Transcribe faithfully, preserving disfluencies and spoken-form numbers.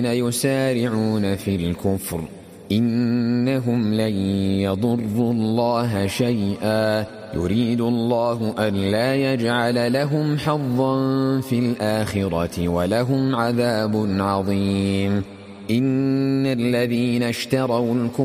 يسارعون في الكفر إنهم لن يضروا الله شيئا يريد الله ألا يجعل لهم حظا في الآخرة ولهم عذاب عظيم. إن الذين اشتروا الكفر